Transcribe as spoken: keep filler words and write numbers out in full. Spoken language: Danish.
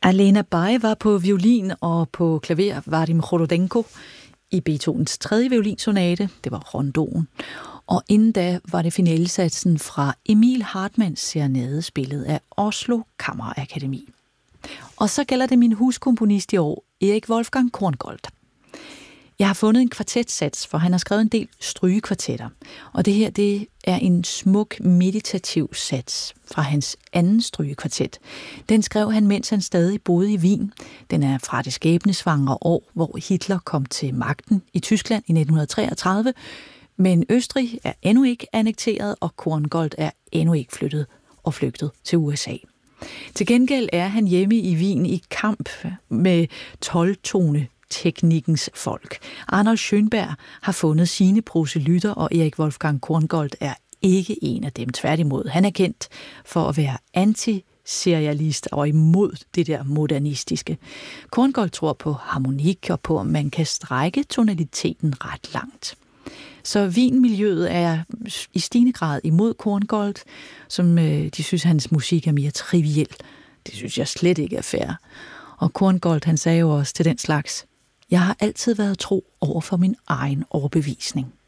Alena Bay var på violin, og på klaver Vadim Khorodenko i Beethovens tredje violinsonate, det var rondoen. Og inden da var det finalesatsen fra Emil Hartmanns serenade spillet af Oslo Kammerakademi. Og så gælder det min huskomponist i år, Erik Wolfgang Korngold. Jeg har fundet en kvartetsats, for han har skrevet en del strygekvartetter. Og det her, det er en smuk, meditativ sats fra hans anden strygekvartet. Den skrev han, mens han stadig boede i Wien. Den er fra det skæbnesvangre år, hvor Hitler kom til magten i Tyskland i nitten treogtredive. Men Østrig er endnu ikke annekteret, og Korngold er endnu ikke flyttet og flygtet til U S A. Til gengæld er han hjemme i Wien i kamp med tolv-tone teknikkens folk. Arnold Schönberg har fundet sine proselytter, og Erik Wolfgang Korngold er ikke en af dem. Tværtimod, han er kendt for at være anti-serialist og imod det der modernistiske. Korngold tror på harmonik og på, at man kan strække tonaliteten ret langt. Så Wien-miljøet er i stigende grad imod Korngold, som øh, de synes, hans musik er mere triviel. Det synes jeg slet ikke er fair. Og Korngold, han sagde jo også til den slags: Jeg har altid været tro over for min egen overbevisning.